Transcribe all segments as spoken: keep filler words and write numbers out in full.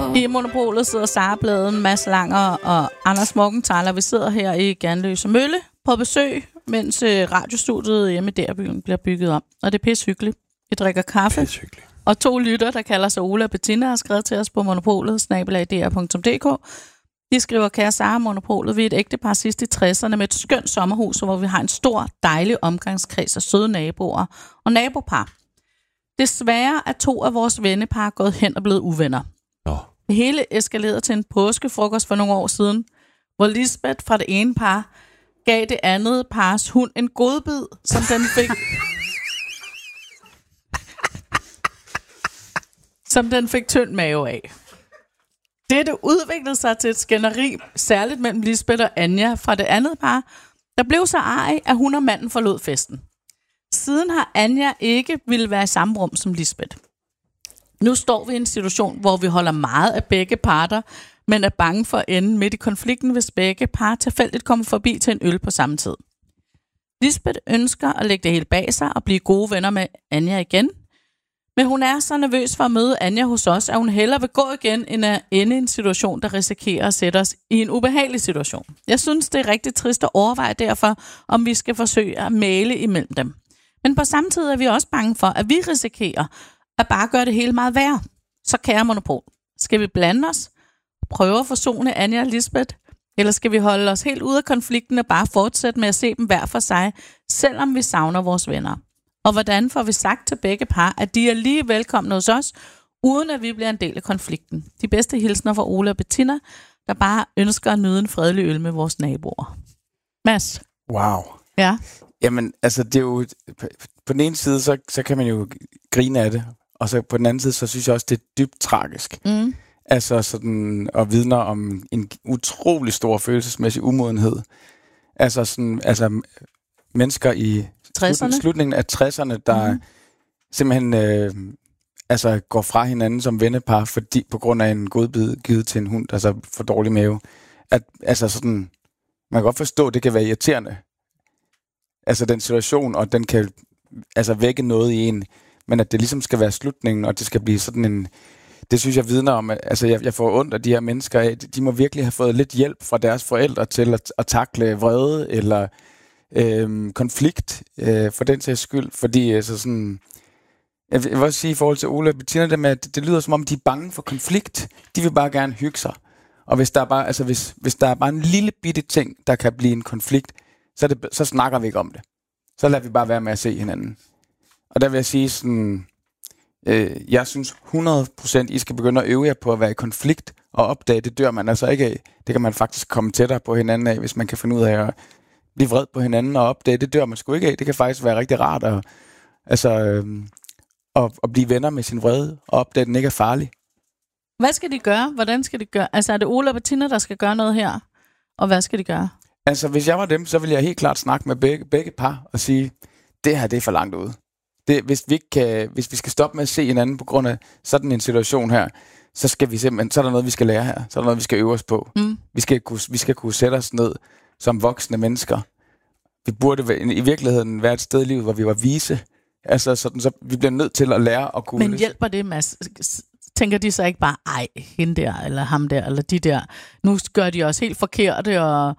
I Monopolet sidder Sara Bladen, Mads Langer og Anders Morgenthaler. Vi sidder her i Ganløse Mølle på besøg, mens radiostudiet hjemme i Derbyen bliver bygget om. Og det er pissehyggeligt. Vi drikker kaffe. Og to lytter, der kalder sig Ola og Bettina, har skrevet til os på Monopolet, snabel-a d r punktum d k. De skriver, kære Sara, Monopolet, vi er et ægtepar sidst i tresserne med et skønt sommerhus, hvor vi har en stor, dejlig omgangskreds af søde naboer og nabopar. Desværre er to af vores vennepar gået hen og blevet uvenner. Oh. Det hele eskalerede til en påskefrokost for nogle år siden, hvor Lisbeth fra det ene par gav det andet pars hund en godbid, som den fik... som den fik tynd mave af. Dette udviklede sig til et skænderi, særligt mellem Lisbeth og Anja fra det andet par, der blev så arg, at hun og manden forlod festen. Siden har Anja ikke ville være i samme rum som Lisbeth. Nu står vi i en situation, hvor vi holder meget af begge parter, men er bange for at ende midt i konflikten, hvis begge par tilfældigt kommer forbi til en øl på samme tid. Lisbeth ønsker at lægge det hele bag sig og blive gode venner med Anja igen, men hun er så nervøs for at møde Anja hos os, at hun hellere vil gå igen, end at ende i en situation, der risikerer at sætte os i en ubehagelig situation. Jeg synes, det er rigtig trist at overveje derfor, om vi skal forsøge at mæle imellem dem. Men på samme tid er vi også bange for, at vi risikerer at bare gøre det hele meget værre. Så kære Monopol, skal vi blande os, prøve at forsone Anja og Lisbeth, eller skal vi holde os helt ude af konflikten og bare fortsætte med at se dem hver for sig, selvom vi savner vores venner? Og hvordan får vi sagt til begge par, at de er lige velkomne hos os, uden at vi bliver en del af konflikten? De bedste hilsner fra Ola og Bettina, der bare ønsker at nyde en fredelig øl med vores naboer. Mads? Wow. Ja? Jamen, altså, det er jo... På den ene side, så, så kan man jo grine af det, og så på den anden side, så synes jeg også, det er dybt tragisk. Mm. Altså sådan, og vidner om en utrolig stor følelsesmæssig umodenhed. Altså sådan, altså mennesker i slut, slutningen af tresserne, der mm. simpelthen øh, altså går fra hinanden som vennepar, fordi på grund af en godbid givet til en hund, altså for dårlig mave. At, altså sådan, man kan godt forstå, at det kan være irriterende. Altså den situation, og den kan altså vække noget i en, men at det ligesom skal være slutningen, og det skal blive sådan en... Det synes jeg vidner om, at altså, jeg, jeg får ondt af de her mennesker. De må virkelig have fået lidt hjælp fra deres forældre til at, at takle vrede eller øh, konflikt øh, for den sags skyld. Fordi altså, sådan... Jeg vil også sige i forhold til Ola og Bettina, det, med, at det, det lyder som om, de er bange for konflikt. De vil bare gerne hygge sig. Og hvis der er bare, altså, hvis, hvis der er bare en lille bitte ting, der kan blive en konflikt, så, det, så snakker vi ikke om det. Så lader vi bare være med at se hinanden. Og der vil jeg sige sådan... Øh, jeg synes hundrede procent, I skal begynde at øve jer på at være i konflikt og opdage, det dør man altså ikke af. Det kan man faktisk komme tættere på hinanden af, hvis man kan finde ud af at blive vred på hinanden og opdage, det dør man sgu ikke af. Det kan faktisk være rigtig rart at, altså, øh, at, at blive venner med sin vrede og opdage, at den ikke er farlig. Hvad skal de gøre? Hvordan skal de gøre? Altså er det Ola og Bettina, der skal gøre noget her? Og hvad skal de gøre? Altså hvis jeg var dem, så ville jeg helt klart snakke med begge, begge par og sige, det her det er for langt ude. Det, hvis, vi ikke kan, hvis vi skal stoppe med at se hinanden på grund af sådan en situation her, så skal vi simpelthen, så er der noget, vi skal lære her. Så er der noget, vi skal øve os på. Mm. Vi, skal kunne, vi skal kunne sætte os ned som voksne mennesker. Vi burde i virkeligheden være et sted i livet, hvor vi var vise. Altså sådan, så vi bliver nødt til at lære at kunne... Men hjælper det, Mads? Tænker de så ikke bare, ej, hende der, eller ham der, eller de der. Nu gør de også helt forkerte, og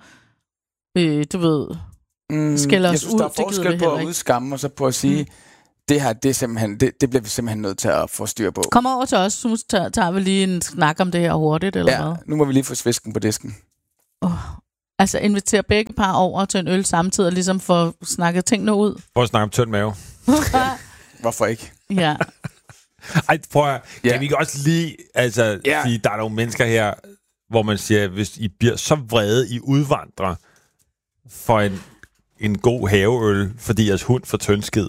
øh, du ved, mm, skælder os ud. Jeg synes, der er forskel på at udskamme, og så på at sige... Mm. Det her, det, er simpelthen, det, det bliver vi simpelthen nødt til at få styr på. Kom over til os, så tager, tager vi lige en snak om det her hurtigt, eller ja, hvad? Nu må vi lige få svisken på disken. Oh, altså invitere begge par over til en øl samtidig, og ligesom få snakket tingene ud. Prøv at snakke om tynd mave. Hvorfor ikke? Ja. Ej, prøv at, kan yeah. vi ikke også lige altså, yeah. sige, der er nogle mennesker her, hvor man siger, hvis I bliver så vrede, I udvandrer for en, en god haveøl, fordi jeres hund får tyndskid,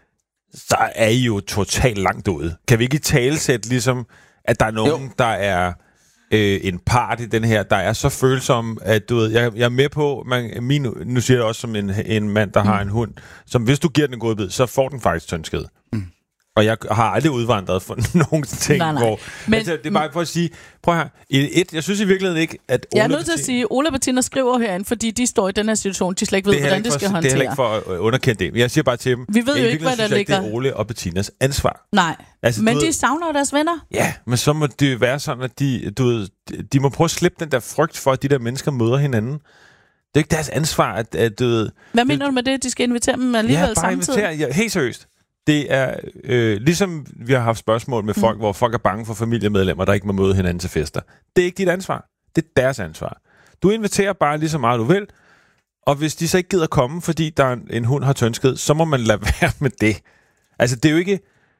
så er I jo totalt langt ude. Kan vi ikke i talesætte ligesom, at der er nogen, jo. der er øh, en part i den her, der er så følsom, at du ved, jeg, jeg er med på, man, min, nu siger jeg også som en, en mand, der mm. har en hund, som hvis du giver den en god bid, så får den faktisk tyndskid. Mm. Og jeg har aldrig udvandret for nogen ting, nej, nej. hvor... Men, altså, det er bare for at sige... Prøv her. Et, jeg synes i virkeligheden ikke, at... Jeg er nødt til at sige, at Ole og Bettina skriver herinde, fordi de står i den her situation. De slet ikke ved, hvordan de skal for, håndtere. Det er heller ikke for at underkende det. Men jeg siger bare til dem... Vi ved jo ikke, hvad der ligger. ligger. Det er Ole og Bettinas ansvar. Nej, altså, men de ved, savner deres venner. Ja, men så må det være sådan, at de, du ved, de må prøve at slippe den der frygt for, at de der mennesker møder hinanden. Det er ikke deres ansvar, at, at du ved... Hvad mener du med det? De skal invitere dem alligevel ja, samtidig? Invitere, ja, helt seriøst. Det er øh, ligesom vi har haft spørgsmål med folk, mm. hvor folk er bange for familiemedlemmer, der ikke må møde hinanden til fester. Det er ikke dit ansvar. Det er deres ansvar. Du inviterer bare lige så meget du vil, og hvis de så ikke gider komme, fordi der er en, en hund har tønsked, så må man lade være med det. Altså, det er jo ikke...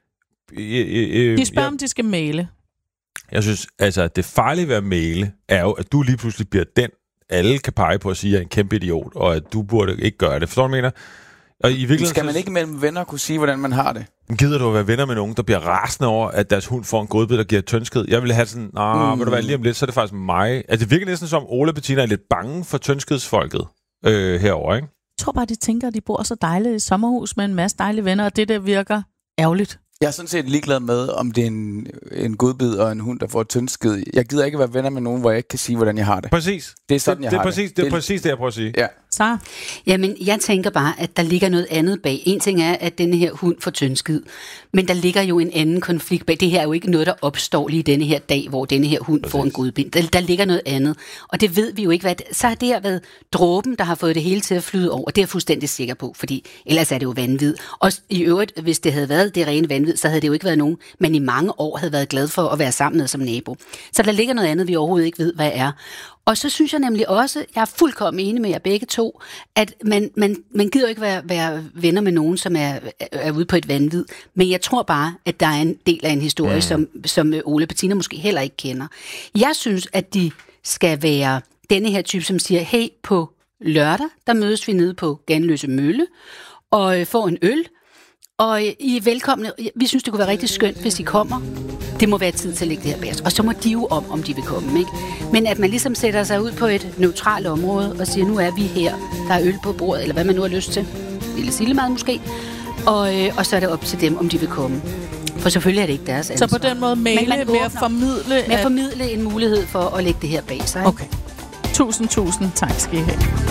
Øh, øh, de spørger, jeg, om de skal male. Jeg synes, altså, det farlige ved at male er jo, at du lige pludselig bliver den, alle kan pege på at sige, at jeg er en kæmpe idiot, og at du burde ikke gøre det. Forstår du, hvad jeg mener? Og i skal man ikke mellem venner kunne sige, hvordan man har det? Gider du at være venner med nogen, der bliver rasende over, at deres hund får en godbid, der giver tønsked? Jeg vil have sådan, nah, mm. vil du være lige om lidt, så er det faktisk mig. Altså, det virker næsten som, Ole og Bettina er lidt bange for tønskedsfolket øh, herover, ikke? Jeg tror bare, de tænker, at de bor så dejligt i sommerhus med en masse dejlige venner, og det der virker ærgerligt. Jeg er sådan set ligeglad med, om det er en, en godbid og en hund, der får tyndskid. Jeg gider ikke være venner med nogen, hvor jeg ikke kan sige, hvordan jeg har det. Præcis. Det er sådan, det, jeg det, har det. Præcis, det. Det er præcis det, jeg prøver at sige. Ja. Så? Jamen, jeg tænker bare, at der ligger noget andet bag. En ting er, at denne her hund får tyndskid, men der ligger jo en anden konflikt bag. Det her er jo ikke noget, der opstår lige denne her dag, hvor denne her hund præcis. får en godbind. Der, der ligger noget andet, og det ved vi jo ikke, hvad det, så har det her været dråben, der har fået det hele til at flyde over. Det er jeg fuldstændig sikker på, fordi ellers er det jo vanvid. Og i øvrigt, hvis det havde været det rene vanvid, så havde det jo ikke været nogen, men i mange år havde været glad for at være sammen med som nabo. Så der ligger noget andet, vi overhovedet ikke ved, hvad er. Og så synes jeg nemlig også, jeg er fuldkommen enig med jer begge to, at man, man, man gider ikke være, være venner med nogen, som er, er ude på et vanvid. Men jeg tror bare, at der er en del af en historie, mm. som, som Ole og Bettina måske heller ikke kender. Jeg synes, at de skal være denne her type, som siger, hey, på lørdag, der mødes vi nede på Ganløse Mølle, og får en øl. Og I er velkomne. Vi synes, det kunne være rigtig skønt, hvis I kommer. Det må være tid til at lægge det her bag os. Og så må de jo om, om de vil komme, ikke? Men at man ligesom sætter sig ud på et neutralt område og siger, nu er vi her. Der er øl på bordet, eller hvad man nu har lyst til. Lille sillemad måske. Og, øh, og så er det op til dem, om de vil komme. For selvfølgelig er det ikke deres ansvar. Så på den måde male med at formidle... Med at formidle en mulighed for at lægge det her bag sig. Okay. Tusind, tusind tak skal I have.